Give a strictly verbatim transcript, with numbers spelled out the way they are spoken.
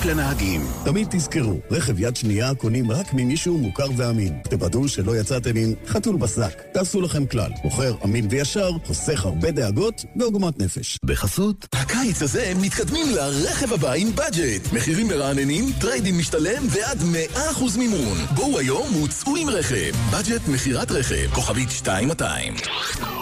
לנהגים. תמיד תזכרו, רכב יד שנייה קונים רק ממישהו מוכר ואמין. תוודאו שלא יצאתם עם חתול בשק. תעשו לכם כלל, מוכר אמין וישר, חוסך הרבה דאגות ועוגמת נפש. בחסות, הקיץ הזה מתקדמים לרכב הבא עם בדג'ט. מחירים מרעננים, טריידים משתלם ועד מאה אחוז מימון. בואו היום וצאו עם רכב. בדג'ט מחירת רכב, כוכבית שתיים מאתיים.